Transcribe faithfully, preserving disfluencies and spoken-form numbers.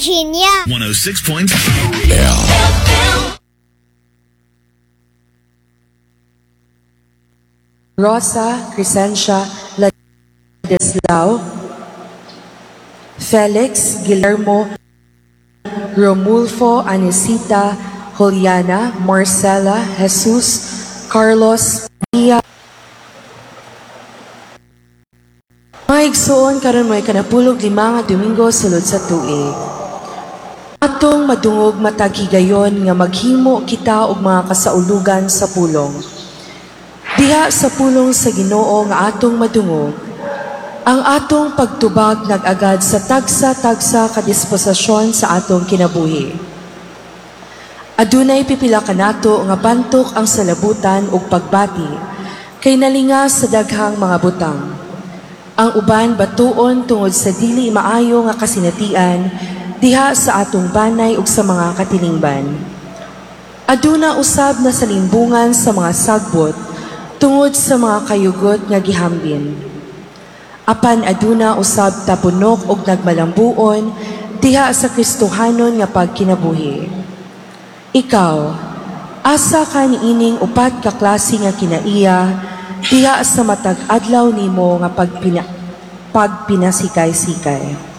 Virginia. one oh six point Rosa Crescencia Ladislao, Felix Guillermo Romulfo Anisita Juliana Marcela Jesus Carlos Maria. Maigsoon karon mo'y kanapulog lima nga Domingo sulod sa tuig. Atong madungog matag higayon nga maghimo kita og mga kasaulugan sa pulong. Diha sa pulong sa Ginoo nga atong madungog, ang atong pagtubag nag-agad sa tagsa-tagsa kadisposasyon sa atong kinabuhi. Adunay pipila kanato nga bantok ang salabutan ug pagbati kay nalinga sa daghang mga butang. Ang uban batuon tungod sa dili maayo nga kasinatian diha sa atong banay ug sa mga katilingban. Aduna usab na salimbungan sa mga sagbot tungod sa mga kayugot nga gihambin. Apan aduna usab tapunok og nagmalambuon diha sa Kristohanon nga pagkinabuhi. Ikaw, asa ka niining upat ka klase nga kinaiya diha sa matag adlaw nimo nga pagpina pagpinasikay-sikay.